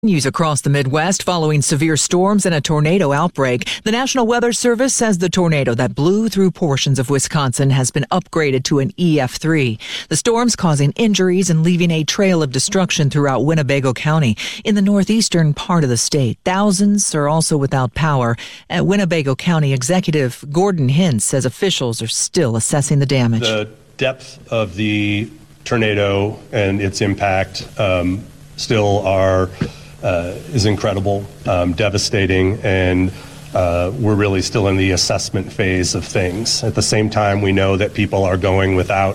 News across the Midwest following severe storms and a tornado outbreak. The National Weather Service says the tornado that blew through portions of Wisconsin has been upgraded to an EF3. The storms causing injuries and leaving a trail of destruction throughout Winnebago County. In the northeastern part of the state, thousands are also without power. Winnebago County Executive Gordon Hintz says officials are still assessing the damage. The depth of the tornado and its impact still is incredible, devastating, and we're really still in the assessment phase of things. At the same time, we know that people are going without,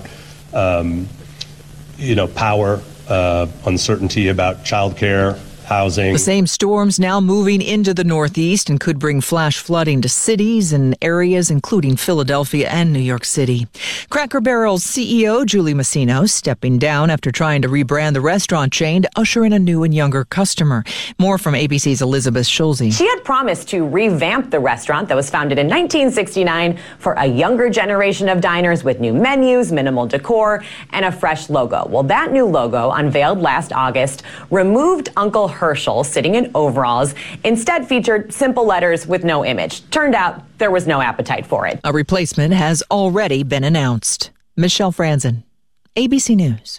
power, uncertainty about childcare, housing. The same storms now moving into the Northeast and could bring flash flooding to cities and areas including Philadelphia and New York City. Cracker Barrel's CEO Julie Masino stepping down after trying to rebrand the restaurant chain to usher in a new and younger customer. More from ABC's Elizabeth Schulze. She had promised to revamp the restaurant that was founded in 1969 for a younger generation of diners with new menus, minimal decor, and a fresh logo. Well, that new logo, unveiled last August, removed Uncle Herschel sitting in overalls, instead featured simple letters with no image. Turned out there was no appetite for it. A replacement has already been announced. Michelle Franzen, ABC News.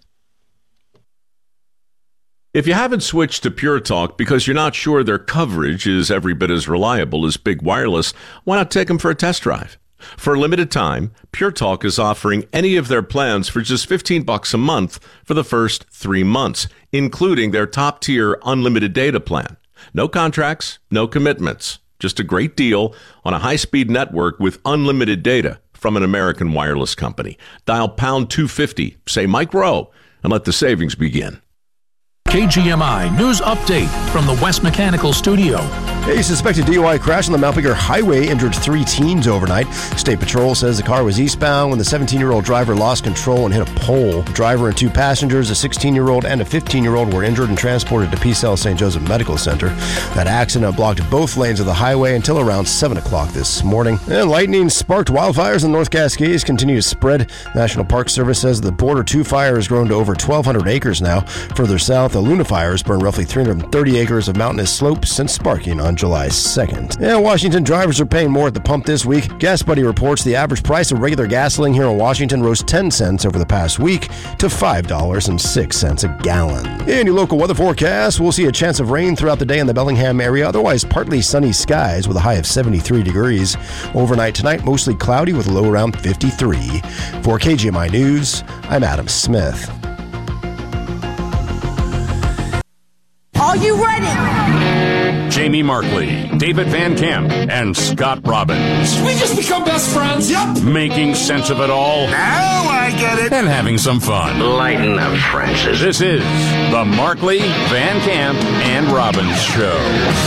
If you haven't switched to Pure Talk because you're not sure their coverage is every bit as reliable as Big Wireless, why not take them for a test drive? For a limited time, Pure Talk is offering any of their plans for just $15 a month for the first 3 months, including their top-tier unlimited data plan. No contracts, no commitments. Just a great deal on a high-speed network with unlimited data from an American wireless company. Dial pound 250, say Mike Rowe, and let the savings begin. KGMI News Update from the West Mechanical Studio. A suspected DUI crash on the Mount Baker Highway injured 3 teens overnight. State Patrol says the car was eastbound when the 17-year-old driver lost control and hit a pole. The driver and 2 passengers, a 16-year-old and a 15-year-old, were injured and transported to PCell St. Joseph Medical Center. That accident blocked both lanes of the highway until around 7 o'clock this morning. And lightning sparked wildfires in the North Cascades continue to spread. National Park Service says the Border 2 fire has grown to over 1,200 acres now. Further south, the Luna fire has burned roughly 330 acres of mountainous slopes since sparking on July 2nd. And Washington drivers are paying more at the pump this week. Gas Buddy reports the average price of regular gasoline here in Washington rose 10 cents over the past week to $5.06 a gallon. In your local weather forecast, we'll see a chance of rain throughout the day in the Bellingham area, otherwise partly sunny skies with a high of 73 degrees. Overnight tonight, mostly cloudy with a low around 53. For KGMI News, I'm Adam Smith. Are you ready? Jamie Markley, David Van Camp, and Scott Robbins. We just become best friends. Yep. Making sense of it all. Now I get it. And having some fun. Lighten up, Francis. This is the Markley, Van Camp, and Robbins Show.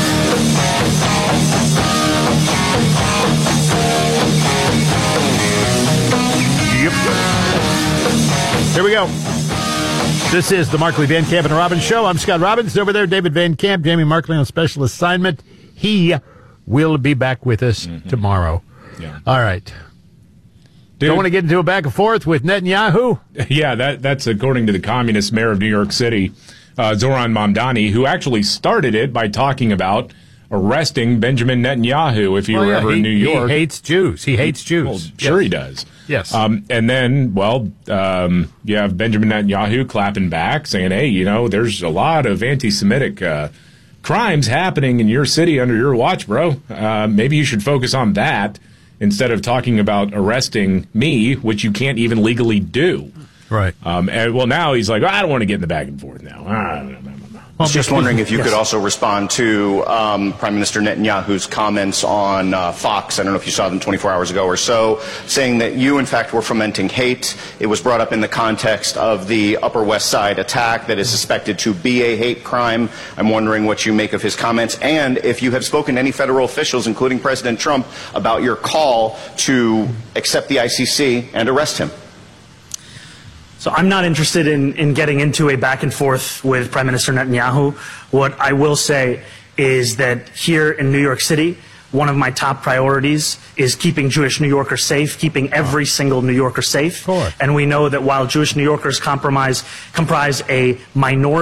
Yep. Here we go. This is the Markley, Van Camp, and Robbins Show. I'm Scott Robbins. Over there, David Van Camp, Jamie Markley on special assignment. He will be back with us tomorrow. Yeah. All right. Dude. Don't want to get into a back and forth with Netanyahu? Yeah, that's according to the communist mayor of New York City, Zoran Mamdani, who actually started it by talking about arresting Benjamin Netanyahu if he were ever in New York. He hates Jews. He hates Jews. Well, sure he does. Yes. And then, you have Benjamin Netanyahu clapping back, saying, hey, there's a lot of anti-Semitic crimes happening in your city under your watch, bro. Maybe you should focus on that instead of talking about arresting me, which you can't even legally do. Right. Now he's like, I don't want to get in the back and forth now. I was just wondering if you could also respond to Prime Minister Netanyahu's comments on Fox. I don't know if you saw them 24 hours ago or so, saying that you, in fact, were fomenting hate. It was brought up in the context of the Upper West Side attack that is suspected to be a hate crime. I'm wondering what you make of his comments and if you have spoken to any federal officials, including President Trump, about your call to accept the ICC and arrest him. So I'm not interested in getting into a back and forth with Prime Minister Netanyahu. What I will say is that here in New York City, one of my top priorities is keeping Jewish New Yorkers safe, keeping every single New Yorker safe. And we know that while Jewish New Yorkers comprise a minority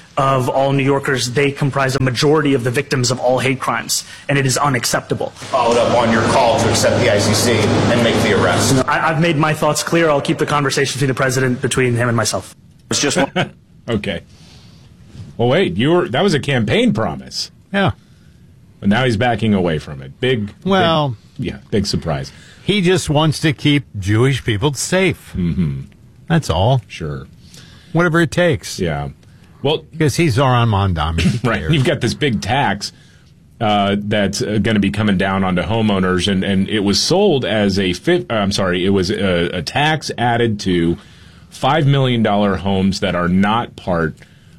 of all New Yorkers. They comprise a majority of the victims of all hate crimes, and it is unacceptable. Followed up on your call to accept the ICC and make the arrest. I've made my thoughts clear. I'll keep the conversation between the president, between him and myself. It's just okay. Well, wait, that was a campaign promise. Yeah. But now he's backing away from it. Big surprise. He just wants to keep Jewish people safe. Mm-hmm. That's all. Sure. Whatever it takes. Yeah. Well, because he's Zoran Mondami. Right. You've got this big tax that's going to be coming down onto homeowners, and it was sold as it was a tax added to $5 million homes that are not part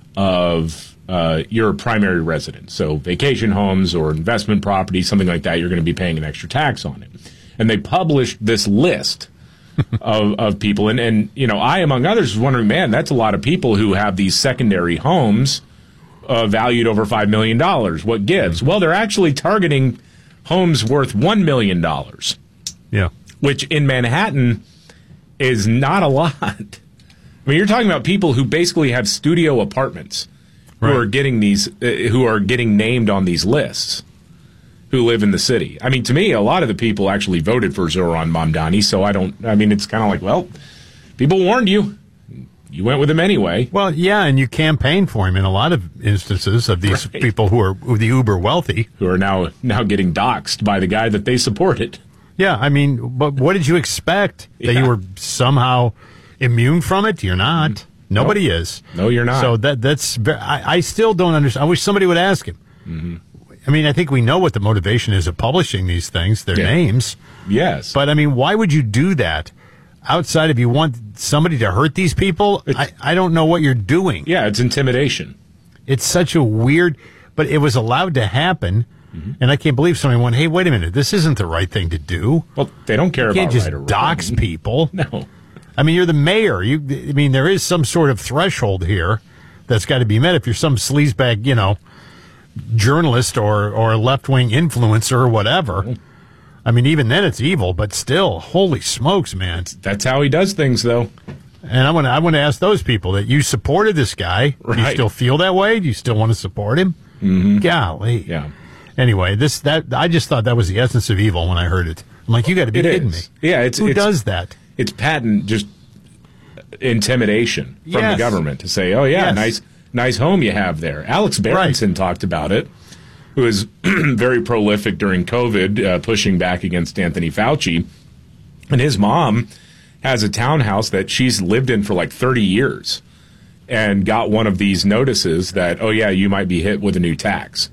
of your primary residence. So vacation homes or investment property, something like that, you're going to be paying an extra tax on it. And they published this list of people. And I, among others, was wondering, man, that's a lot of people who have these secondary homes valued over $5 million. What gives? Well, they're actually targeting homes worth $1 million. Yeah. Which in Manhattan is not a lot. I mean, you're talking about people who basically have studio apartments who are getting who are getting named on these lists, who live in the city. I mean, to me, a lot of the people actually voted for Zoran Mamdani, so it's kind of like, well, people warned you. You went with him anyway. Well, yeah, and you campaigned for him in a lot of instances of these people who are the uber wealthy. Who are now getting doxxed by the guy that they supported. Yeah, I mean, but what did you expect? That you were somehow immune from it? You're not. Nobody is. No, you're not. So that's I still don't understand. I wish somebody would ask him. Mm-hmm. I mean, I think we know what the motivation is of publishing these things, their names. Yes. But, I mean, why would you do that outside if you want somebody to hurt these people? I don't know what you're doing. Yeah, it's intimidation. It's such a weird, but it was allowed to happen, and I can't believe somebody went, hey, wait a minute, this isn't the right thing to do. Well, they don't care about right or wrong. You can't just dox people. No. I mean, you're the mayor. There is some sort of threshold here that's got to be met if you're some sleazebag, journalist or left-wing influencer or whatever. I mean, even then it's evil, but still, holy smokes, man. That's how he does things, though. And I want to ask those people that you supported this guy. Right. Do you still feel that way? Do you still want to support him? Mm-hmm. Golly. Yeah. Anyway, I just thought that was the essence of evil when I heard it. I'm like, you got to be kidding me. Yeah, Who does that? It's patent just intimidation from the government to say, oh, yeah, nice home you have there. Alex Berenson talked about it, who was very prolific during COVID, pushing back against Anthony Fauci. And his mom has a townhouse that she's lived in for like 30 years and got one of these notices that, oh, yeah, you might be hit with a new tax.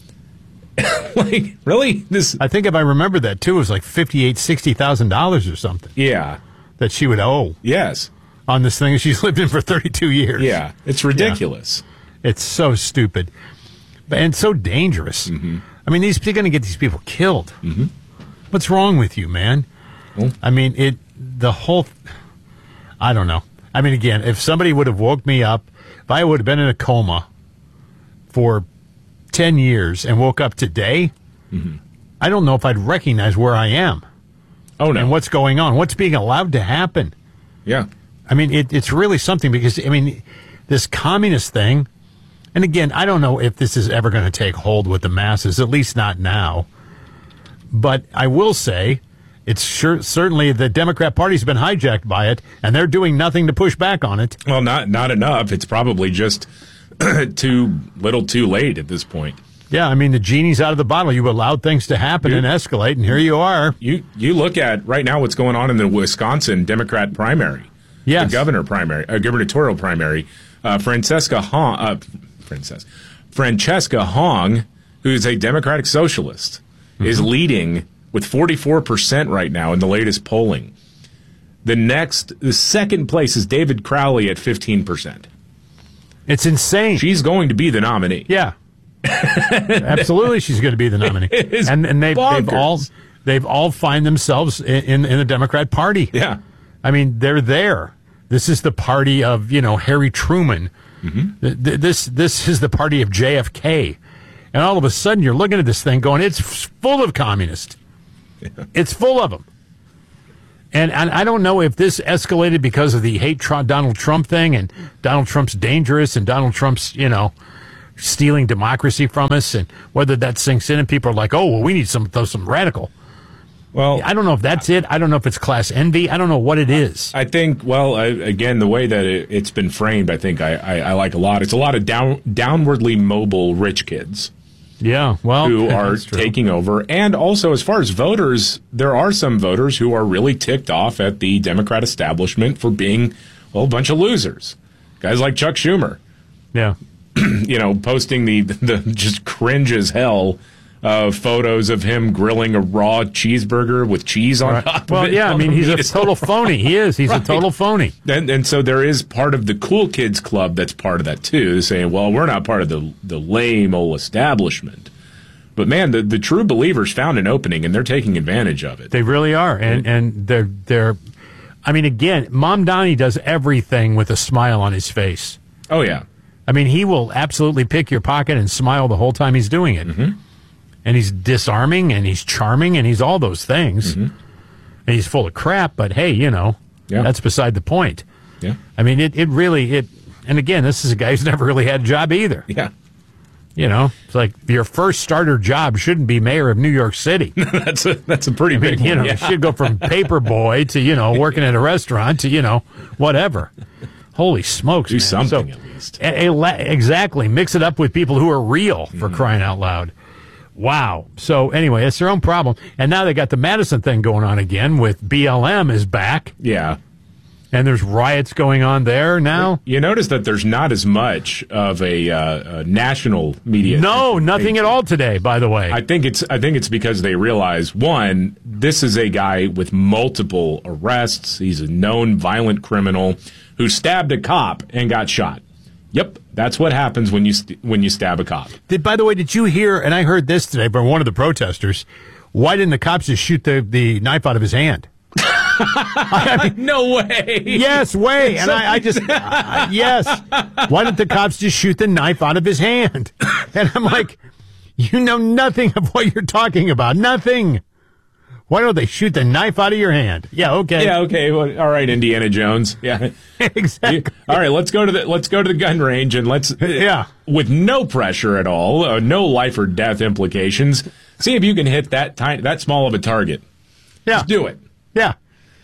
Like, really? I think if I remember that, too, it was like $58,000, $60,000 or something. Yeah. That she would owe. Yes. On this thing she's lived in for 32 years. Yeah. It's ridiculous. Yeah. It's so stupid. And so dangerous. Mm-hmm. I mean, they're going to get these people killed. Mm-hmm. What's wrong with you, man? Well, I mean, I don't know. I mean, again, if somebody would have woke me up, if I would have been in a coma for 10 years and woke up today, I don't know if I'd recognize where I am. Oh, no. And what's going on, what's being allowed to happen. Yeah. I mean, it's really something because, I mean, this communist thing, and again, I don't know if this is ever going to take hold with the masses, at least not now. But I will say, it's certainly the Democrat Party's been hijacked by it, and they're doing nothing to push back on it. Well, not enough. It's probably just too late at this point. Yeah, I mean, the genie's out of the bottle. You allowed things to happen and escalate, and here you are. You look at right now what's going on in the Wisconsin Democrat primary. Yes. The gubernatorial primary. Francesca Hong, who's a Democratic socialist, is leading with 44% right now in the latest polling. The second place is David Crowley at 15%. It's insane. She's going to be the nominee. Yeah. Absolutely, she's going to be the nominee. And they've all find themselves in the Democrat Party. Yeah. I mean, they're there. This is the party of, Harry Truman. This is the party of JFK. And all of a sudden, you're looking at this thing going, it's full of communists. Yeah. It's full of them. And I don't know if this escalated because of the hate Donald Trump thing, and Donald Trump's dangerous, and Donald Trump's, stealing democracy from us, and whether that sinks in and people are like, oh, well, we need some radical. Well, I don't know if that's it. I don't know if it's class envy. I don't know what it is. I think, again, the way that it's been framed, I think I like a lot. It's a lot of downwardly mobile rich kids. Yeah, well, who are taking over. And also, as far as voters, there are some voters who are really ticked off at the Democrat establishment for being, a bunch of losers. Guys like Chuck Schumer. Yeah. Posting the just cringe as hell photos of him grilling a raw cheeseburger with cheese on top of it. Well, yeah, I mean, he's a total phony. He is. He's right. A total phony. And so there is part of the cool kids club that's part of that, too, saying, well, we're not part of the lame old establishment. But, man, the true believers found an opening, and they're taking advantage of it. They really are. And they're I mean, again, Mom Donnie does everything with a smile on his face. Oh, yeah. I mean, he will absolutely pick your pocket and smile the whole time he's doing it. Mm-hmm. And he's disarming, and he's charming, and he's all those things. Mm-hmm. And he's full of crap, but hey, that's beside the point. Yeah. I mean, it really, and again, this is a guy who's never really had a job either. Yeah. It's like your first starter job shouldn't be mayor of New York City. That's a pretty big one. You should go from paper boy to, working at a restaurant to, whatever. Holy smokes. Do something at least. Exactly. Mix it up with people who are real, for crying out loud. Wow. So anyway, it's their own problem. And now they got the Madison thing going on again with BLM is back. Yeah. And there's riots going on there now. You notice that there's not as much of a national media. No, nothing at all today, by the way. I think it's because they realize, one, this is a guy with multiple arrests. He's a known violent criminal who stabbed a cop and got shot. Yep, that's what happens when you stab a cop. By the way, did you hear, and I heard this today from one of the protesters, why didn't the cops just shoot the knife out of his hand? I mean, no way. Yes, way. And I just, yes. Why didn't the cops just shoot the knife out of his hand? And I'm like, you know nothing of what you're talking about. Nothing. Why don't they shoot the knife out of your hand? Yeah, okay. Yeah, okay. Well, all right, Indiana Jones. Yeah, exactly. All right, let's go to the gun range and let's with no pressure at all, no life or death implications. See if you can hit that small of a target. Yeah, just do it. Yeah,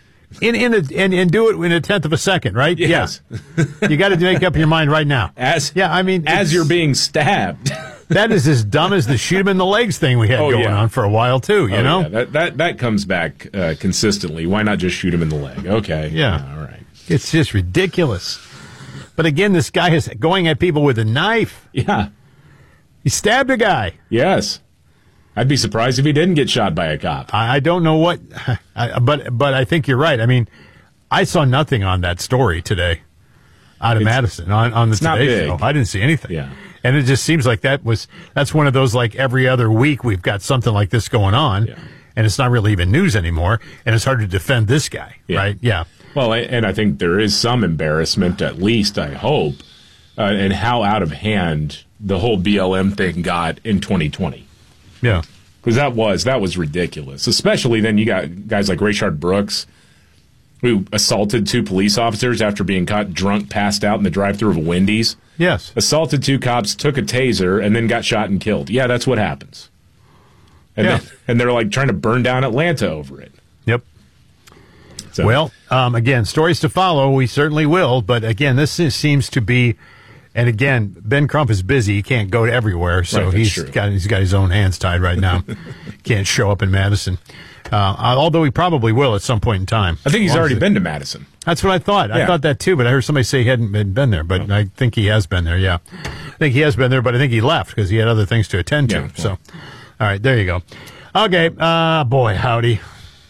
and do it in a tenth of a second, right? Yes. Yeah. You got to make up your mind right now. As you're being stabbed. That is as dumb as the shoot him in the legs thing we had going on for a while too. You know, that comes back consistently. Why not just shoot him in the leg? Okay, yeah, all right. It's just ridiculous. But again, this guy is going at people with a knife. Yeah, he stabbed a guy. Yes, I'd be surprised if he didn't get shot by a cop. I don't know what, but I think you're right. I mean, I saw nothing on that story today out of Madison on the Today Show. I didn't see anything. Yeah. And it just seems like that's one of those, like, every other week we've got something like this going on, and it's not really even news anymore, and it's hard to defend this guy, right? Yeah. Well, and I think there is some embarrassment, at least I hope, in how out of hand the whole BLM thing got in 2020. Yeah. Because that was ridiculous. Especially then you got guys like Rayshard Brooks, who assaulted 2 police officers after being caught drunk, passed out in the drive-thru of a Wendy's. Yes. Assaulted 2 cops, took a taser, and then got shot and killed. Yeah, that's what happens. And they're like trying to burn down Atlanta over it. Yep. So. Well, again, stories to follow. We certainly will. But again, this seems to be, and again, Ben Crump is busy. He can't go to everywhere, so he's got his own hands tied right now. Can't show up in Madison. Although he probably will at some point in time. I think he's already been to Madison. That's what I thought. Yeah. I thought that too, but I heard somebody say he hadn't been there. But I think he has been there, yeah. I think he has been there, but I think he left because he had other things to attend to. So, all right, there you go. Okay, boy, howdy.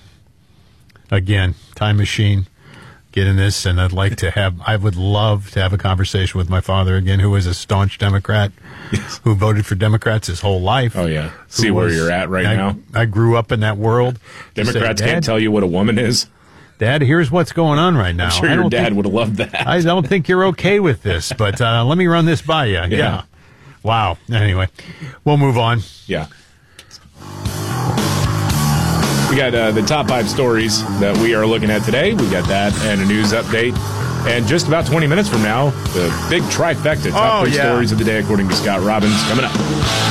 Again, time machine. Get in this, and I would love to have a conversation with my father again, who was a staunch Democrat, who voted for Democrats his whole life. Oh, yeah. See where you're at now. I grew up in that world. Democrats can't tell you what a woman is. Dad, here's what's going on right now. I'm sure your dad would have loved that. I don't think you're okay with this, but let me run this by you. Yeah. Wow. Anyway, we'll move on. Yeah. We got the top 5 stories that we are looking at today. We got that and a news update. And just about 20 minutes from now, the big trifecta, top 3 stories of the day, according to Scott Robbins, coming up.